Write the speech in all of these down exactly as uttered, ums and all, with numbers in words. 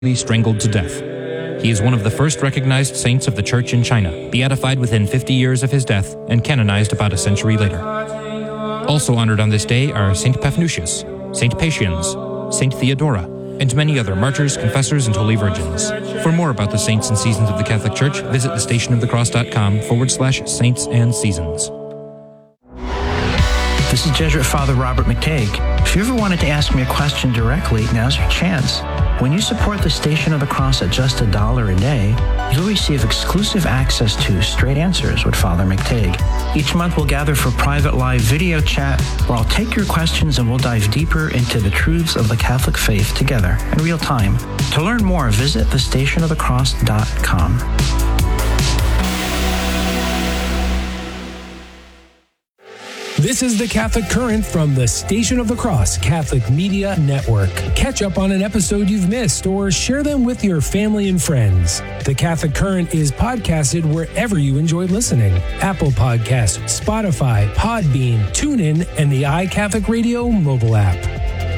strangled to death. He is one of the first recognized saints of the Church in China, beatified within fifty years of his death and canonized about a century later. Also honored on this day are Saint Paphnutius, Saint Pacians, Saint Theodora, and many other martyrs, confessors, and holy virgins. For more about the saints and seasons of the Catholic Church, visit thestationofthecross.com forward slash saints and seasons. This is Jesuit Father Robert McTague. If you ever wanted to ask me a question directly, now's your chance. When you support the Station of the Cross at just a dollar a day, you'll receive exclusive access to Straight Answers with Father McTague. Each month we'll gather for private live video chat where I'll take your questions and we'll dive deeper into the truths of the Catholic faith together in real time. To learn more, visit the station of the cross dot com. This is the Catholic Current from the Station of the Cross Catholic Media Network. Catch up on an episode you've missed or share them with your family and friends. The Catholic Current is podcasted wherever you enjoy listening. Apple Podcasts, Spotify, Podbean, TuneIn, and the iCatholic Radio mobile app.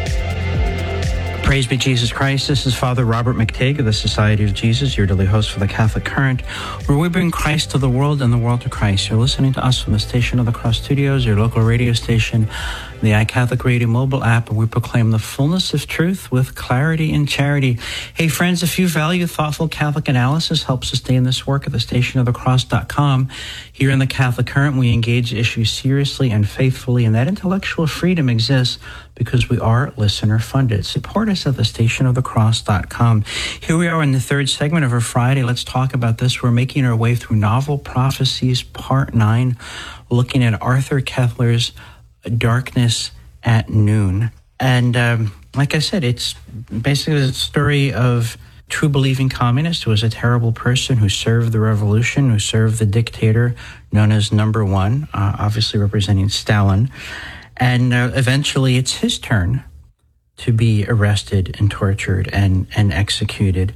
Praise be Jesus Christ. This is Father Robert McTague of the Society of Jesus, your daily host for the Catholic Current, where we bring Christ to the world and the world to Christ. You're listening to us from the Station of the Cross Studios, your local radio station, the iCatholic Radio mobile app, and we proclaim the fullness of truth with clarity and charity. Hey, friends, if you value thoughtful Catholic analysis, help sustain this work at the station of the cross dot com. Here in the Catholic Current, we engage issues seriously and faithfully, and that intellectual freedom exists because we are listener-funded. Support us at the station of the cross dot com. Here we are in the third segment of our Friday. Let's talk about this. We're making our way through Novel Prophecies, Part nine, looking at Arthur Koestler's Darkness at Noon. And um, like I said, it's basically a story of a true believing communist who was a terrible person who served the revolution, who served the dictator known as Number One, uh, obviously representing Stalin. And uh, eventually it's his turn to be arrested and tortured and, and executed.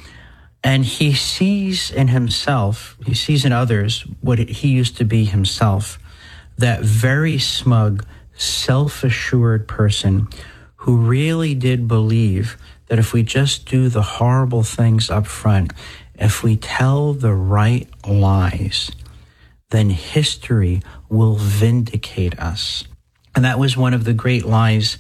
And he sees in himself, he sees in others what it, he used to be himself, that very smug, self-assured person who really did believe that if we just do the horrible things up front, if we tell the right lies, then history will vindicate us. And that was one of the great lies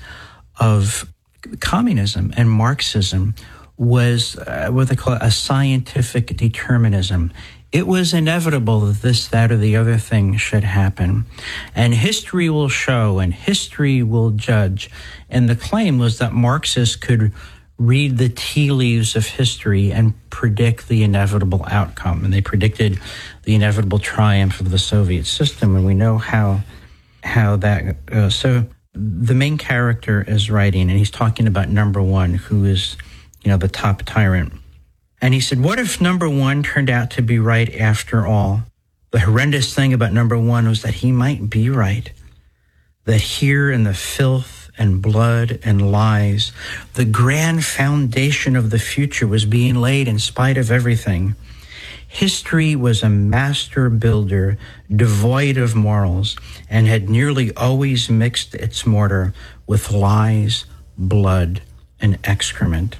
of communism and Marxism, was uh, what they call a scientific determinism. It was inevitable that this, that, or the other thing should happen. And history will show and history will judge. And the claim was that Marxists could read the tea leaves of history and predict the inevitable outcome. And they predicted the inevitable triumph of the Soviet system. And we know how how that goes. So the main character is writing, and he's talking about Number One, who is, you know, the top tyrant. And he said, what if Number One turned out to be right after all? The horrendous thing about Number One was that he might be right. That here in the filth and blood and lies, the grand foundation of the future was being laid in spite of everything. History was a master builder devoid of morals and had nearly always mixed its mortar with lies, blood, and excrement.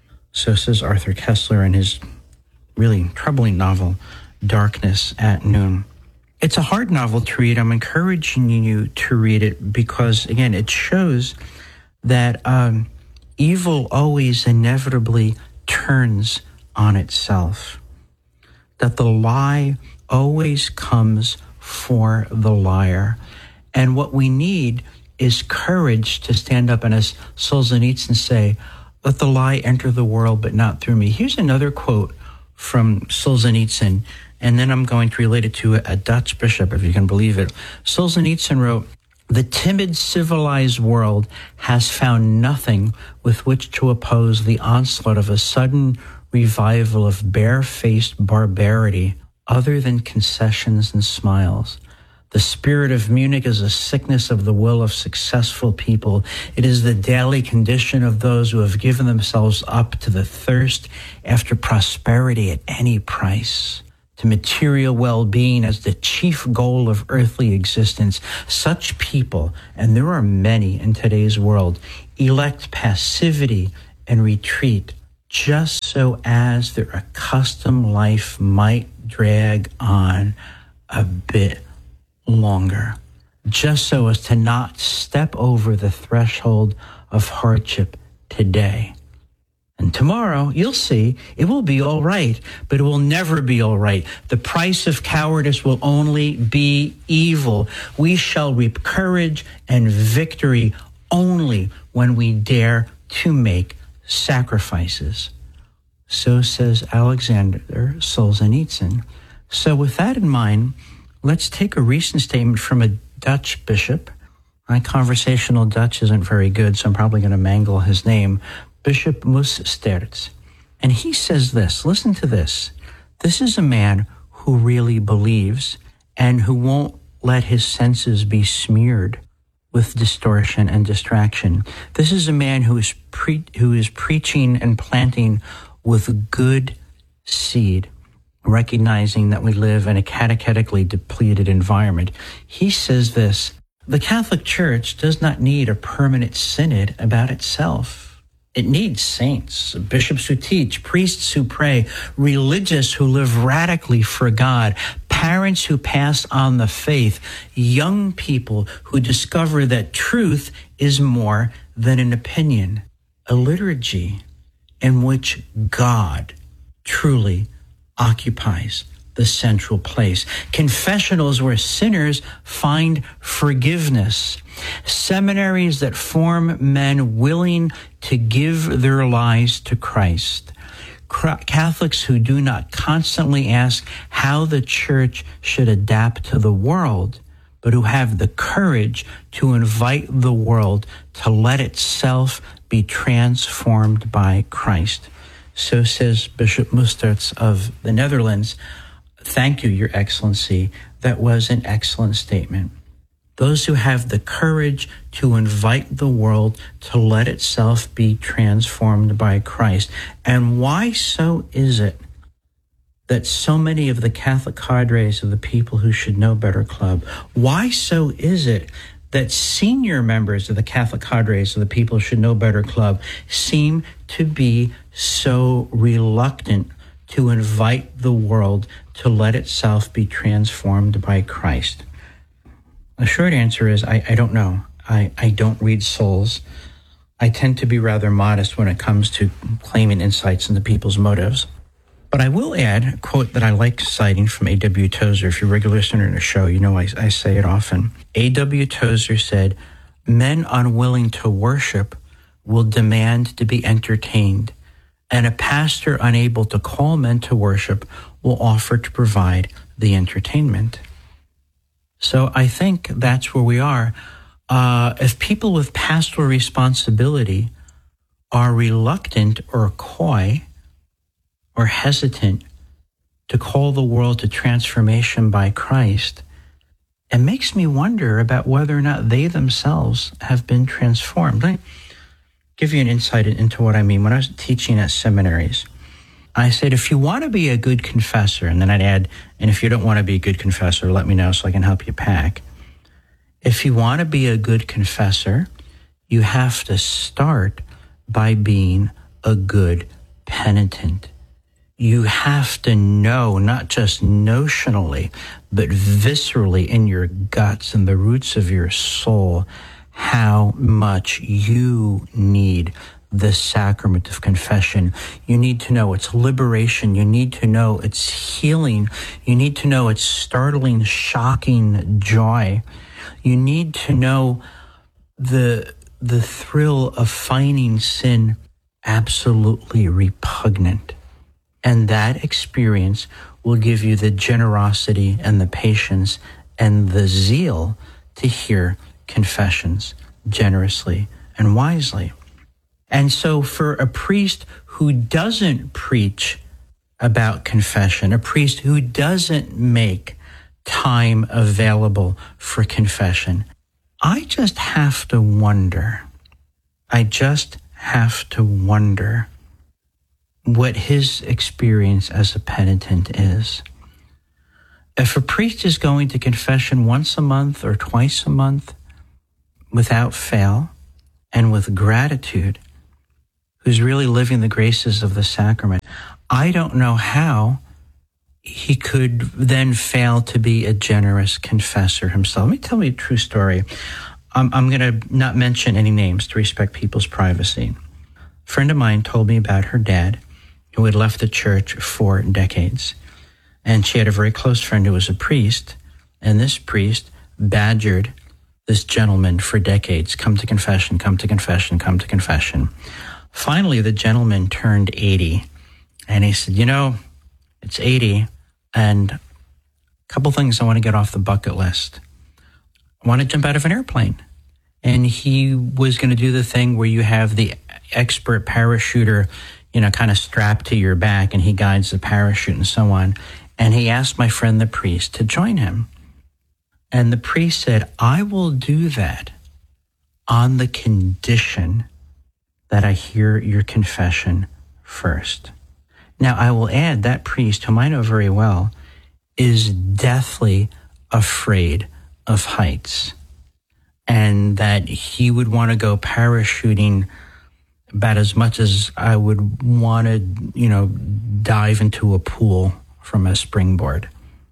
So says Arthur Koestler in his really troubling novel, Darkness at Noon. It's a hard novel to read. I'm encouraging you to read it because, again, it shows that um, evil always inevitably turns on itself, that the lie always comes for the liar. And what we need is courage to stand up and, as Solzhenitsyn say, let the lie enter the world, but not through me. Here's another quote from Solzhenitsyn, and then I'm going to relate it to a Dutch bishop, if you can believe it. Solzhenitsyn wrote, the timid civilized world has found nothing with which to oppose the onslaught of a sudden revival of barefaced barbarity other than concessions and smiles. The spirit of Munich is a sickness of the will of successful people. It is the daily condition of those who have given themselves up to the thirst after prosperity at any price, to material well-being as the chief goal of earthly existence. Such people, and there are many in today's world, elect passivity and retreat just so as their accustomed life might drag on a bit longer, just so as to not step over the threshold of hardship today. And tomorrow, you'll see, it will be all right, but it will never be all right. The price of cowardice will only be evil. We shall reap courage and victory only when we dare to make sacrifices. So says Alexander Solzhenitsyn. So with that in mind, let's take a recent statement from a Dutch bishop. My conversational Dutch isn't very good, so I'm probably going to mangle his name. Bishop Mustertz. And he says this, listen to this. This is a man who really believes and who won't let his senses be smeared with distortion and distraction. This is a man who is pre- who is preaching and planting with good seed, recognizing that we live in a catechetically depleted environment. He says this, the Catholic Church does not need a permanent synod about itself. It needs saints, bishops who teach, priests who pray, religious who live radically for God, parents who pass on the faith, young people who discover that truth is more than an opinion, a liturgy in which God truly occupies the central place, confessionals where sinners find forgiveness, seminaries that form men willing to give their lives to Christ, Catholics who do not constantly ask how the church should adapt to the world, but who have the courage to invite the world to let itself be transformed by Christ. So says Bishop Mustertz of the Netherlands. Thank you, Your Excellency. That was an excellent statement. Those who have the courage to invite the world to let itself be transformed by Christ. And why so is it that so many of the Catholic cadres of the People Who Should Know Better Club, why so is it that senior members of the Catholic cadres of the People Who Should Know Better Club seem to be so reluctant to invite the world to let itself be transformed by Christ? The short answer is I, I don't know. I, I don't read souls. I tend to be rather modest when it comes to claiming insights into people's motives. But I will add a quote that I like citing from A W Tozer. If you're a regular listener to the show, you know I, I say it often. A W Tozer said, men unwilling to worship will demand to be entertained, and a pastor unable to call men to worship will offer to provide the entertainment. So I think that's where we are. Uh, if people with pastoral responsibility are reluctant or coy or hesitant to call the world to transformation by Christ, it makes me wonder about whether or not they themselves have been transformed. Let me give you an insight into what I mean. When I was teaching at seminaries, I said, if you want to be a good confessor, and then I'd add, and if you don't want to be a good confessor, let me know so I can help you pack. If you want to be a good confessor, you have to start by being a good penitent. You have to know, not just notionally, but viscerally in your guts and the roots of your soul, how much you need the sacrament of confession. You need to know its liberation. You need to know its healing. You need to know its startling, shocking joy. You need to know the, the thrill of finding sin absolutely repugnant. And that experience will give you the generosity and the patience and the zeal to hear confessions generously and wisely. And so for a priest who doesn't preach about confession, a priest who doesn't make time available for confession, I just have to wonder, I just have to wonder what his experience as a penitent is. If a priest is going to confession once a month or twice a month without fail and with gratitude, who's really living the graces of the sacrament, I don't know how he could then fail to be a generous confessor himself. Let me tell you a true story. I'm, I'm going to not mention any names to respect people's privacy. A friend of mine told me about her dad, who had left the church for decades. And she had a very close friend who was a priest, and this priest badgered this gentleman for decades. Come to confession, come to confession, come to confession. Finally, the gentleman turned eighty, and he said, you know, it's eighty, and a couple things I want to get off the bucket list. I want to jump out of an airplane. And he was going to do the thing where you have the expert parachuter, you know, kind of strapped to your back, and he guides the parachute and so on. And he asked my friend, the priest, to join him. And the priest said, I will do that on the condition that I hear your confession first. Now, I will add that priest, whom I know very well, is deathly afraid of heights, and that he would want to go parachuting about as much as I would want to, you know, dive into a pool from a springboard.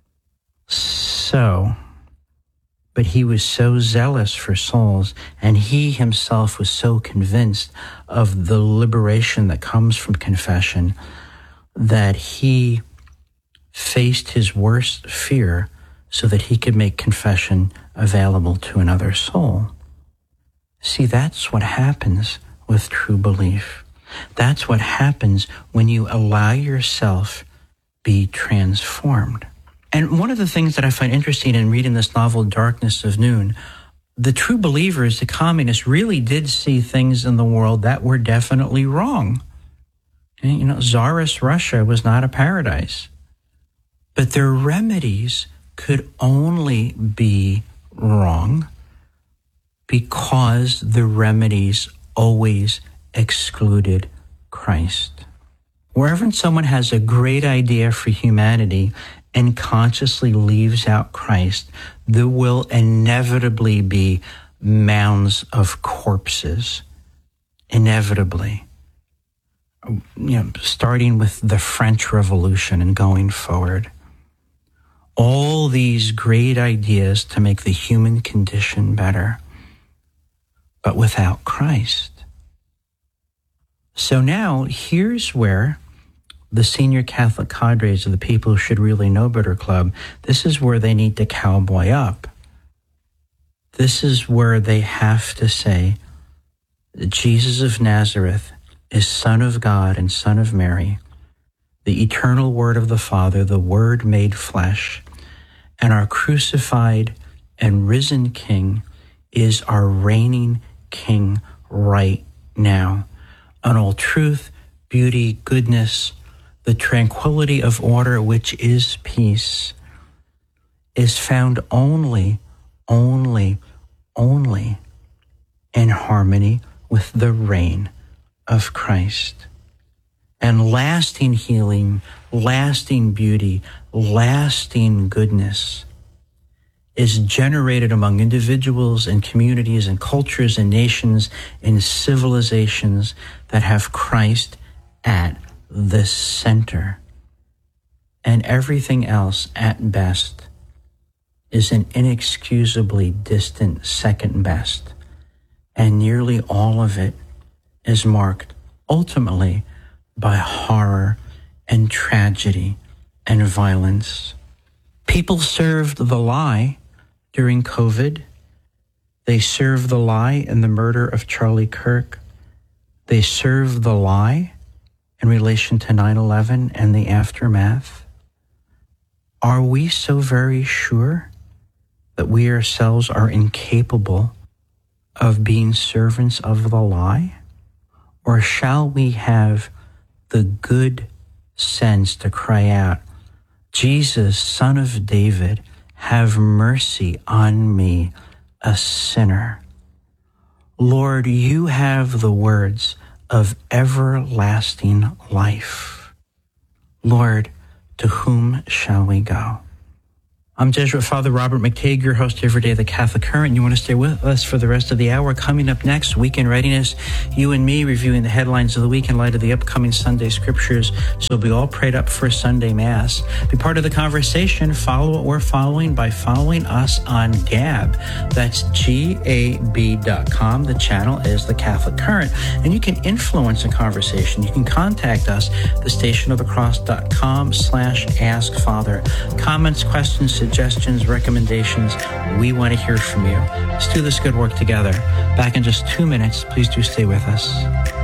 So, but he was so zealous for souls, and he himself was so convinced of the liberation that comes from confession, that he faced his worst fear so that he could make confession available to another soul. See, that's what happens with true belief. That's what happens when you allow yourself be transformed. And one of the things that I find interesting in reading this novel, Darkness of Noon, the true believers, the communists, really did see things in the world that were definitely wrong. And, you know, Tsarist Russia was not a paradise. But their remedies could only be wrong because the remedies always excluded Christ. Wherever someone has a great idea for humanity and consciously leaves out Christ, there will inevitably be mounds of corpses. Inevitably. You know, starting with the French Revolution and going forward. All these great ideas to make the human condition better, but without Christ. So now, here's where the senior Catholic cadres of the People Who Should Really Know Better Club, this is where they need to cowboy up. This is where they have to say that Jesus of Nazareth is Son of God and Son of Mary, the eternal Word of the Father, the Word made flesh, and our crucified and risen King is our reigning King right now. And all truth, beauty, goodness, the tranquility of order, which is peace, is found only, only, only in harmony with the reign of Christ. And lasting healing, lasting beauty, lasting goodness is generated among individuals and communities and cultures and nations and civilizations that have Christ at the center. And everything else, at best, is an inexcusably distant second best. And nearly all of it is marked ultimately by horror and tragedy and violence. People served the lie during COVID. They served the lie in the murder of Charlie Kirk. They served the lie in relation to nine eleven and the aftermath. Are we so very sure that we ourselves are incapable of being servants of the lie? Or shall we have the good sense to cry out, Jesus, Son of David, have mercy on me, a sinner. Lord, you have the words of everlasting life. Lord, to whom shall we go? I'm Jesuit Father Robert McTague, your host every day of the Catholic Current. You want to stay with us for the rest of the hour. Coming up next, Weekend Readiness, you and me reviewing the headlines of the week in light of the upcoming Sunday scriptures. So we'll be all prayed up for Sunday Mass. Be part of the conversation. Follow what we're following by following us on Gab. That's G A B dot com. The channel is the Catholic Current. And you can influence the conversation. You can contact us, the station of the cross dot com slash ask father. Comments, questions, suggestions, recommendations, we want to hear from you. Let's do this good work together. Back in just two minutes. Please do stay with us.